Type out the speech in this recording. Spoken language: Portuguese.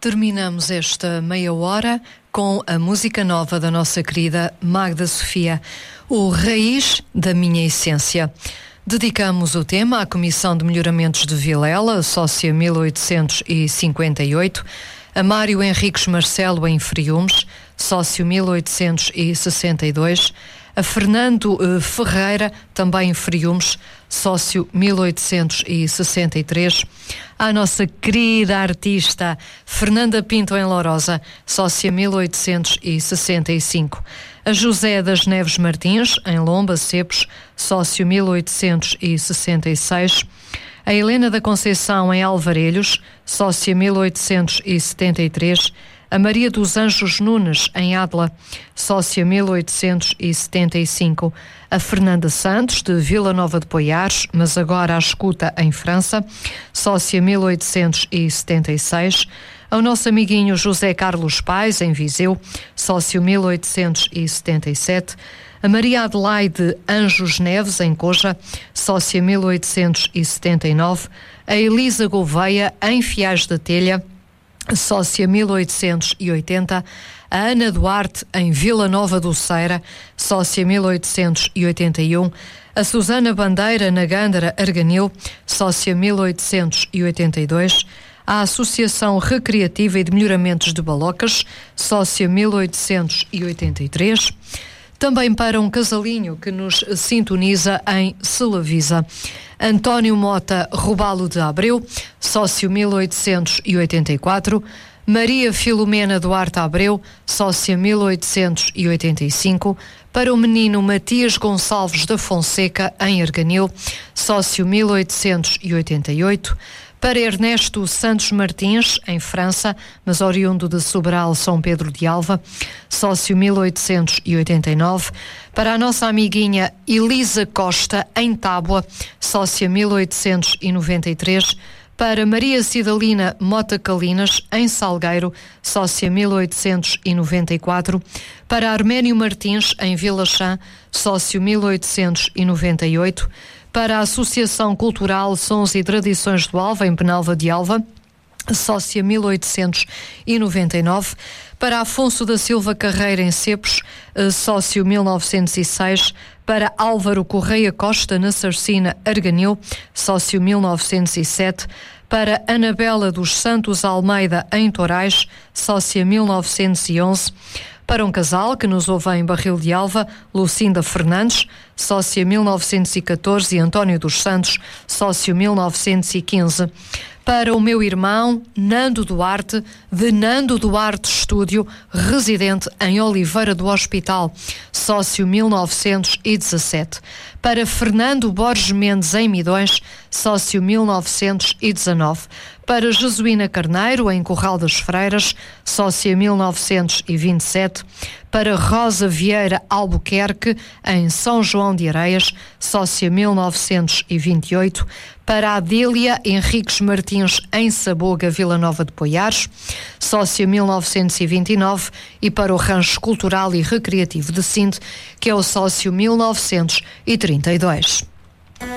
Terminamos esta meia hora com a música nova da nossa querida Magda Sofia, o Raiz da Minha Essência. Dedicamos o tema à Comissão de Melhoramentos de Vilela, sócia 1858, a Mário Henriques Marcelo em Friumes, sócio 1862, a Fernando Ferreira, também em Friumes, sócio 1863, à nossa querida artista Fernanda Pinto em Lourosa, sócia 1865, a José das Neves Martins, em Lomba, Cepos, sócio 1866, a Helena da Conceição em Alvarelhos, sócia 1873, a Maria dos Anjos Nunes, em Adla, sócia 1875, a Fernanda Santos, de Vila Nova de Poiares, mas agora à escuta em França, sócia 1876, ao nosso amiguinho José Carlos Paes, em Viseu, sócio 1877, a Maria Adelaide Anjos Neves, em Coja, sócia 1879, a Elisa Gouveia, em Fiais da Telha, sócia 1880, a Ana Duarte, em Vila Nova do Ceira, sócia 1881, a Susana Bandeira, na Gândara, Arganil, sócia 1882, a Associação Recreativa e de Melhoramentos de Balocas, sócia 1883, também para um casalinho que nos sintoniza em Celavisa, António Mota Robalo de Abreu, sócio 1884, Maria Filomena Duarte Abreu, sócia 1885, para o menino Matias Gonçalves da Fonseca, em Arganil, sócio 1888, para Ernesto Santos Martins, em França, mas oriundo de Sobral, São Pedro de Alva, sócio 1889, para a nossa amiguinha Elisa Costa, em Tábua, sócia 1893, para Maria Cidalina Mota Calinas, em Salgueiro, sócia 1894, para Arménio Martins, em Vila Chã, sócio 1898, para a Associação Cultural Sons e Tradições do Alva, em Penalva de Alva, sócia 1899, para Afonso da Silva Carreira, em Cepos, sócio 1906, para Álvaro Correia Costa, na Sarcina, Arganil, sócio 1907, para Anabela dos Santos Almeida, em Torais, sócia 1911, para um casal que nos ouve em Barril de Alva, Lucinda Fernandes, sócia 1914, e António dos Santos, sócio 1915. Para o meu irmão Nando Duarte, de Nando Duarte Estúdio, residente em Oliveira do Hospital, sócio 1917. Para Fernando Borges Mendes, em Midões, sócio 1919. Para Jesuína Carneiro, em Corral das Freiras, sócia 1927. Para Rosa Vieira Albuquerque, em São João de Areias, sócia 1928. Para Adélia Henriques Martins, em Saboga, Vila Nova de Poiares, sócia 1929, e para o Rancho Cultural e Recreativo de Sinde, que é o sócio 1932.